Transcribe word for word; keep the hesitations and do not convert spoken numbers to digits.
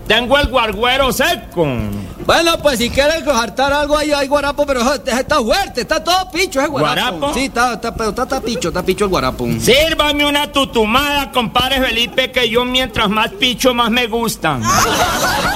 Tengo el guarguero seco. Bueno, pues si quieres hartar algo ahí, hay guarapo, pero está, está fuerte, está todo picho ese guarapo. ¿Guarapo? Sí, está, está, pero está, está picho, está picho el guarapo. Sírvame una tutumada, compadre Felipe, que yo mientras más picho más me gustan.